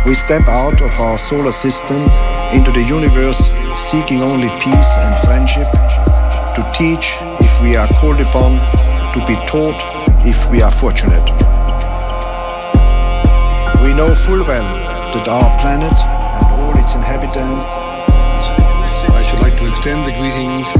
We step out of our solar system into the universe, seeking only peace and friendship, to teach if we are called upon, to be taught if we are fortunate. We know full well that our planet and all its inhabitants. I should like to extend the greetings